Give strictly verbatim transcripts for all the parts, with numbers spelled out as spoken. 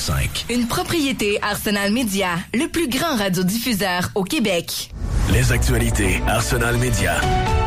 cinq. Une propriété Arsenal Média, le plus grand radiodiffuseur au Québec. Les actualités Arsenal Média.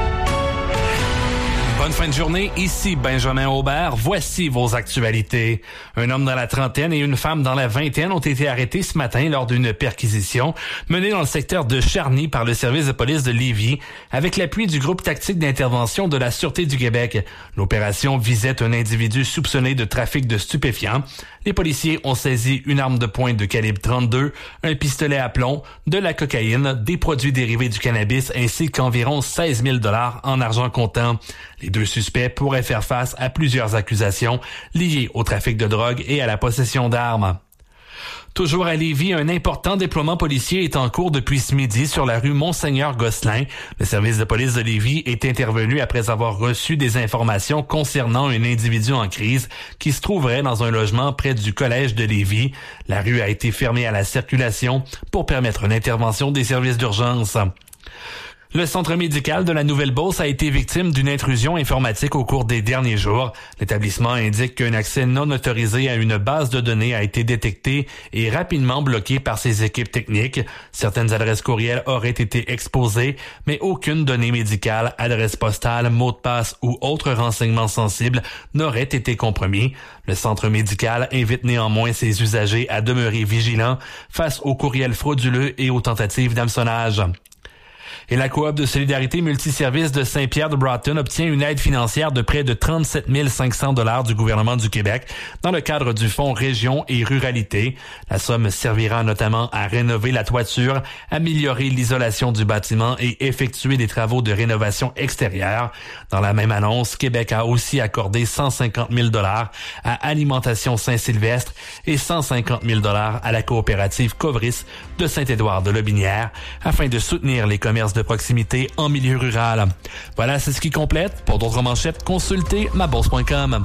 Bonne fin de journée, ici Benjamin Aubert. Voici vos actualités. Un homme dans la trentaine et une femme dans la vingtaine ont été arrêtés ce matin lors d'une perquisition menée dans le secteur de Charny par le service de police de Lévis avec l'appui du groupe tactique d'intervention de la Sûreté du Québec. L'opération visait un individu soupçonné de trafic de stupéfiants. Les policiers ont saisi une arme de poing de calibre trente-deux, un pistolet à plomb, de la cocaïne, des produits dérivés du cannabis ainsi qu'environ seize mille dollars en argent comptant. Les deux suspects pourraient faire face à plusieurs accusations liées au trafic de drogue et à la possession d'armes. Toujours à Lévis, un important déploiement policier est en cours depuis ce midi sur la rue Monseigneur-Gosselin. Le service de police de Lévis est intervenu après avoir reçu des informations concernant un individu en crise qui se trouverait dans un logement près du collège de Lévis. La rue a été fermée à la circulation pour permettre une intervention des services d'urgence. Le centre médical de la Nouvelle-Beauce a été victime d'une intrusion informatique au cours des derniers jours. L'établissement indique qu'un accès non autorisé à une base de données a été détecté et rapidement bloqué par ses équipes techniques. Certaines adresses courriels auraient été exposées, mais aucune donnée médicale, adresse postale, mot de passe ou autre renseignement sensible n'aurait été compromis. Le centre médical invite néanmoins ses usagers à demeurer vigilants face aux courriels frauduleux et aux tentatives d'hameçonnage. Et la coop de solidarité multiservice de Saint-Pierre-de-Broughton obtient une aide financière de près de trente-sept mille cinq cents dollars du gouvernement du Québec dans le cadre du Fonds Région et Ruralité. La somme servira notamment à rénover la toiture, améliorer l'isolation du bâtiment et effectuer des travaux de rénovation extérieure. Dans la même annonce, Québec a aussi accordé cent cinquante mille dollars à Alimentation Saint-Sylvestre et cent cinquante mille dollars à la coopérative Covris de Saint-Édouard-de-Lobinière afin de soutenir les commerces de proximité en milieu rural. Voilà, c'est ce qui complète. Pour d'autres manchettes, consultez ma bourse point com.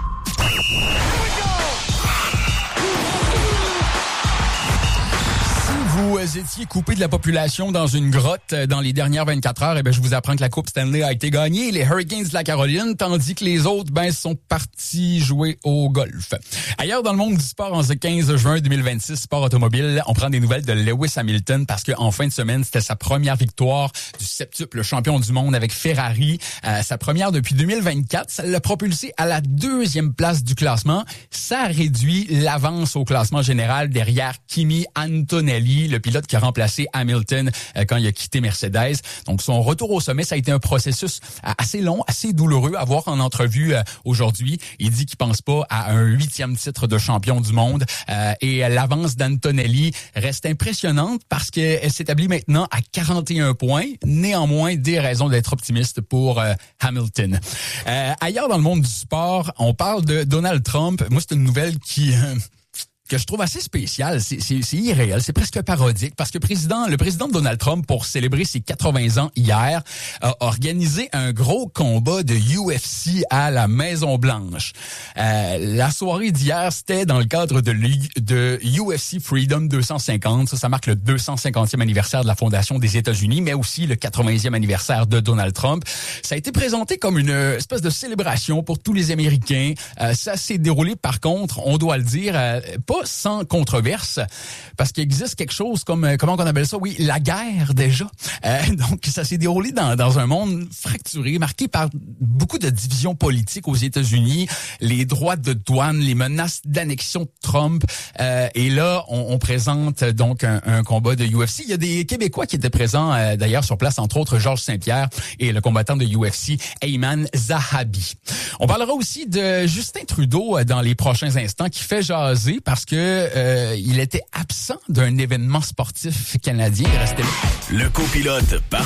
Vous étiez coupé de la population dans une grotte dans les dernières vingt-quatre heures, et ben je vous apprends que la Coupe Stanley a été gagnée, les Hurricanes de la Caroline, tandis que les autres ben sont partis jouer au golf. Ailleurs dans le monde du sport, en ce quinze juin deux mille vingt-six, sport automobile, on prend des nouvelles de Lewis Hamilton parce qu'en fin de semaine, c'était sa première victoire du septuple champion du monde avec Ferrari. Euh, sa première depuis deux mille vingt-quatre, ça l'a propulsé à la deuxième place du classement. Ça réduit l'avance au classement général derrière Kimi Antonelli, le pilote qui a remplacé Hamilton euh, quand il a quitté Mercedes. Donc, son retour au sommet, ça a été un processus assez long, assez douloureux à voir en entrevue euh, aujourd'hui. Il dit qu'il pense pas à un huitième titre de champion du monde euh, et l'avance d'Antonelli reste impressionnante parce qu'elle s'établit maintenant à quarante et un points. Néanmoins, des raisons d'être optimiste pour euh, Hamilton. Euh, ailleurs dans le monde du sport, on parle de Donald Trump. Moi, c'est une nouvelle qui... Euh, que je trouve assez spécial, c'est, c'est, c'est irréel, c'est presque parodique, parce que président, le président Donald Trump, pour célébrer ses quatre-vingts ans hier, a organisé un gros combat de U F C à la Maison-Blanche. Euh, la soirée d'hier, c'était dans le cadre de, de U F C Freedom deux cent cinquante. Ça, ça marque le deux cent cinquantième anniversaire de la fondation des États-Unis, mais aussi le quatre-vingtième anniversaire de Donald Trump. Ça a été présenté comme une espèce de célébration pour tous les Américains. Euh, ça s'est déroulé, par contre, on doit le dire, euh, pas sans controverse, parce qu'il existe quelque chose comme, comment on appelle ça? Oui, la guerre déjà. Euh, donc, ça s'est déroulé dans, dans un monde fracturé, marqué par beaucoup de divisions politiques aux États-Unis, les droits de douane, les menaces d'annexion de Trump. Euh, et là, on, on présente donc un, un combat de U F C. Il y a des Québécois qui étaient présents euh, d'ailleurs sur place, entre autres Georges Saint-Pierre et le combattant de U F C, Ayman Zahabi. On parlera aussi de Justin Trudeau dans les prochains instants, qui fait jaser parce que euh, il était absent d'un événement sportif canadien. Il restait là. Le copilote par